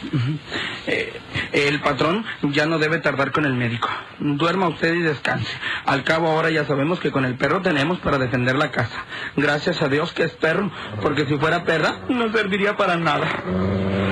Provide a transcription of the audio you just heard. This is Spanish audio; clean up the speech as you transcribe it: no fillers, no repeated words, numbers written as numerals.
El patrón ya no debe tardar con el médico. Duerma usted y descanse. Al cabo ahora ya sabemos que con el perro tenemos para defender la casa. Gracias a Dios que es perro, porque si fuera perra no serviría para nada.